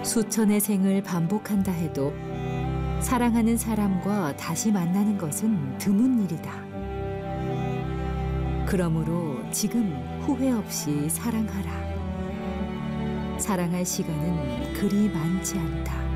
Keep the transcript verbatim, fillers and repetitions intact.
수천의 생을 반복한다 해도 사랑하는 사람과 다시 만나는 것은 드문 일이다. 그러므로 지금 후회 없이 사랑하라. 사랑할 시간은 그리 많지 않다.